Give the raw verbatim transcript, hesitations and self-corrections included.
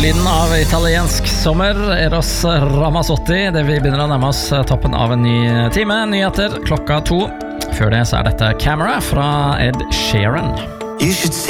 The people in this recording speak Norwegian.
lyden av italiensk sommer, Eros Ramazzotti. Det vi begynner å nærme oss toppen av en ny time. Nyheter klokka to. Før det så er dette Camera fra Ed Sheeran. You should see